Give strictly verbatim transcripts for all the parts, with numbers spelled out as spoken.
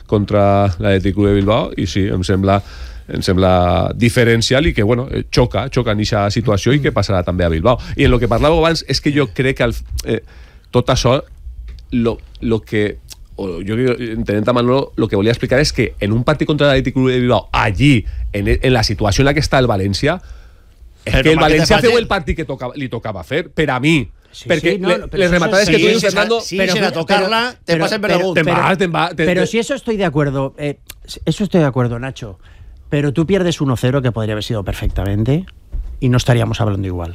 contra l'Atlètic Club de Bilbao, i sí, em sembla em sembla diferencial i que, bueno, xoca, xoca en aquesta situació i que passarà també a Bilbao. I en el que parlàveu abans és que jo crec que el, eh, tot això, lo, lo que, o jo entenent a Manolo, lo que volia explicar és que en un partit contra l'Atlètic Club de Bilbao, allí, en, en la situació en la que està el València, és que el València feu el partit que tocava, li tocava fer, per a mi. Sí, perquè sí, no, le, les rematades sí, que tú sí, Fernando, sí, pero, pero, tocarla, pero, te pero, pasen por la te vas, te vas, te, pero te, si eso estoy de acuerdo, eh, eso estoy de acuerdo, Nacho. Pero tú pierdes uno cero que podría haber sido perfectamente y no estaríamos hablando igual.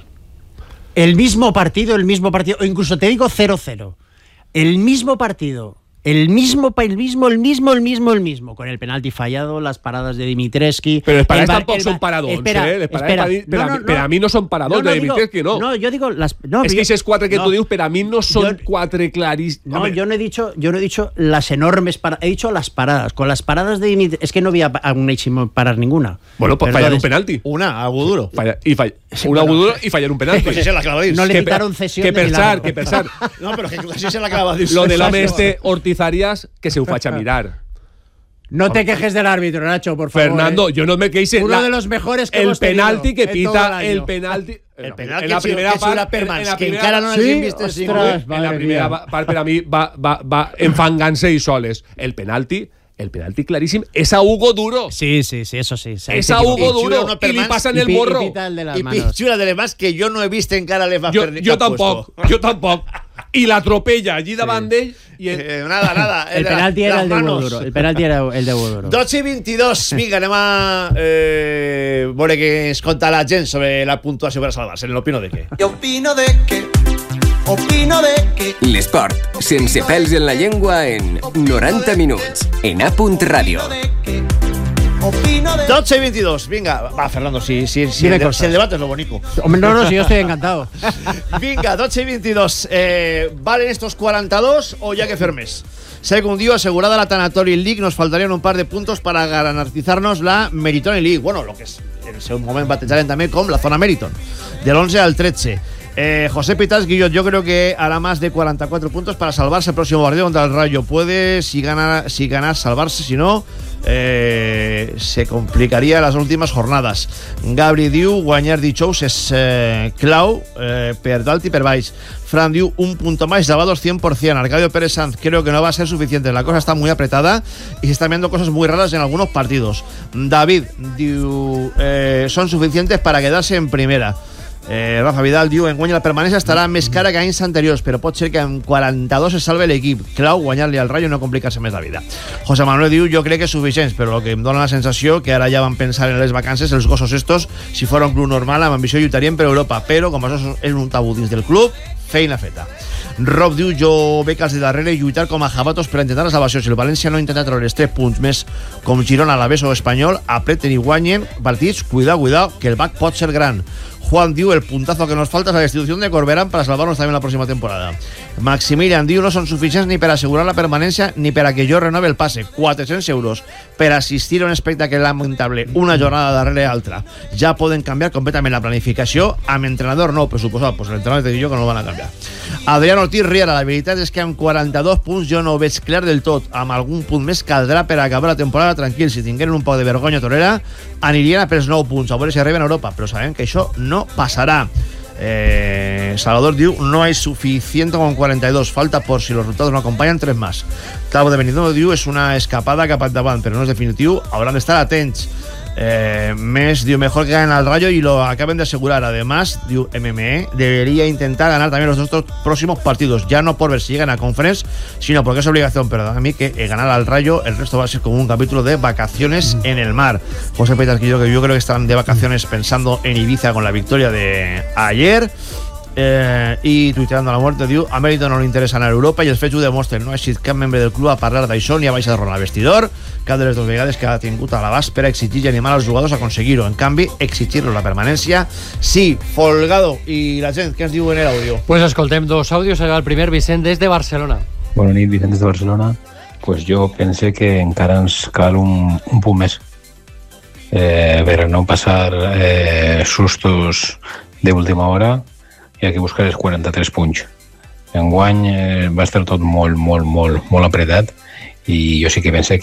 El mismo partido, el mismo partido, o incluso te digo cero cero. El mismo partido, el mismo, el mismo, el mismo, el mismo, el mismo, con el penalti fallado, las paradas de Dimitrescu. Pero las paradas el, tampoco el, son paradons, espera, eh? Les espera, para, no, para, no, no, per a mi no són paradons no, no, de Dimitrescu, no. No, yo digo las. No, es que esos cuatro que no, tú dices, per a mi no son yo, cuatro clarísimos. No, yo no he dicho, yo no he dicho las enormes paradas, he dicho las paradas. Con las paradas de Dimitrescu, es que no había a parar ninguna. Bueno, pues fallar un penalti. Una, algo duro. Falla, y fall, sí, un bueno. duro y fallar un penalti. Pues si se la clavadís. No le que, quitaron cesión que de pensar, que pensar. No, pero que si se la clavadís. Lo del home este Ortiz Arias, que se ho faig a mirar. No te quejes del árbitro, Nacho, por favor. Fernando, eh. yo no me queixé. Uno la, de los mejores que el hemos penalti que pita, el, el penalti. El penalti en la primera que part, la Permans, en la que primera, encara no sí, l'hem vist ostres, en la primera mía. part per a mi va, va, va enfangant-se i soles. El penalti, el penalti claríssim, és a Hugo Duro. Sí, sí, sí, eso sí. És a Hugo Duro i li passen el morro. I pita el de las I pitjura de demás que jo no he vist encara les va jo, fer jo tampoc, jo tampoc. I l'atropella allí davant d'ell. I el... eh, nada, nada. El penalti era el de Hugo Duro. El penalti era el de Hugo Duro. dotze i vint-i-dos. Vinga, anem a eh, veure què es conta la gent sobre la puntuació per a salvar-se. L'opino de què? Jo opino de què? Opino de que... L'esport, sense pèls en la llengua, en noranta minuts, en A Ràdio. dotze i veintidós. Vinga, va, Fernando, si, si, si, el, si el debate es lo bonito. Hombre, no, no, si yo estoy encantado. Vinga, dotze i veintidós. Eh, ¿Valen estos cuarenta y dos o ya que fermes? Según dio, asegurada la Tanatori League, nos faltarían un par de puntos para garantizarnos la Meritoni League. Bueno, lo que es en ese momento batejaren también con la zona Meriton. Del once al trece. Eh, José Pitas Guillot, yo creo que hará más de cuarenta y cuatro puntos para salvarse el próximo partido contra el Rayo. Puede, si gana, si ganar, salvarse, si no, eh, se complicaría las últimas jornadas. Gabri diu, guanyar dijous és eh, clau eh, per dalt i per baix. Fran diu, un punto más, llavados cien por ciento. Arcadio Pérez Sanz, creo que no va a ser suficiente. La cosa está muy apretada y se están viendo cosas muy raras en algunos partidos. David diu, eh, son suficientes para quedarse en primera. Eh, Rafa Vidal diu, en guany la permanència estarà més cara que anys anteriors, però pot ser que en quaranta-dos es salve l'equip. Clau, guanyar-li al Rayo i no complicar-se més la vida. José Manuel diu, jo crec que és suficient, però el que em dona la sensació que ara ja van pensar en les vacances, els gossos estos, si fora un club normal, amb ambició lluitarien per Europa, però com això és un tabú dins del club, feina feta. Rob diu, jo veig els de darrere lluitar com a jabatos per intentar la salvació. Si el València no intenta treure els tres punts més com Girona, Alavés o Espanyol, apreten i guanyen partits, cuidao, cuidao, que el back pot ser gran. Juan diu, el puntazo que nos falta es la destitución de Corberán para salvarnos también la próxima temporada. Maximilian diu, no son suficientes ni per assegurar la permanencia ni per a que jo renove el passe. quatre-cents euros per assistir a un espectacle lamentable, una jornada darrere altra. Ja poden canviar completament la planificació amb entrenador nou, per suposat, pues l'entrenador te diu jo que no van a canviar. Adrián Ortiz Riera, la veritat és que amb quaranta-dos punts jo no ho veig clar del tot. Amb algun punt més caldrà per acabar la temporada tranquil. Si tingueren un poc de vergonya torera, anirien a pels nou punts, a veure si arriben a Europa, però sabem que això no pasará. eh, Salvador diu, no hay suficiente con cuarenta y dos, falta por si los resultados no acompañan, tres más. Clavo de Benidorm diu, és una escapada cap endavant, però no és definitiu, hauran d'estar atents. Eh, Mes diu, mejor que ganen al Rayo y lo acaben de asegurar. Además, diu, M M E debería intentar ganar también los dos próximos partidos, ya no por ver si llegan a Conference, sino porque es obligación. Pero a mí que eh, ganar al Rayo, el resto va a ser como un capítulo de vacaciones en el mar. José Petarquillo, que yo creo que están de vacaciones pensando en Ibiza con la victoria de ayer. Eh, i tuiteando a la muerte diu, a Mèriton no li interessa anar a Europa i els fets ho demostren, no ha existit cap membre del club a parlar d'això ni a baixar de roda al vestidor, cap de les dues vegades que ha tingut a l'abast per exigir i animar als jugadors a aconseguir-ho. En canvi, exigir-los la permanència sí. Folgado i la gent, què ens diu en l'àudio? Pues escoltem dos àudios. El primer, Vicent, des de Barcelona. Bona nit, Vicent, des de Barcelona. Pues jo pense que encara ens cal un, un punt més eh, per no passar eh, sustos d'última hora. Hi ha que buscar els quaranta-tres punts. Enguany eh, va estar tot molt, molt, molt, molt apretat i jo sí que pense